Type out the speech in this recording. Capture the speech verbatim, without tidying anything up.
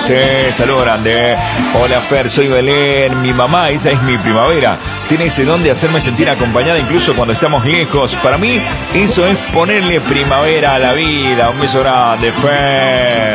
Sí, saludo grande. Hola Fer, soy Belén. Mi mamá, esa es mi primavera. Tiene ese don de hacerme sentir acompañada incluso cuando estamos lejos. Para mí, eso es ponerle primavera a la vida. Un beso grande, Fer.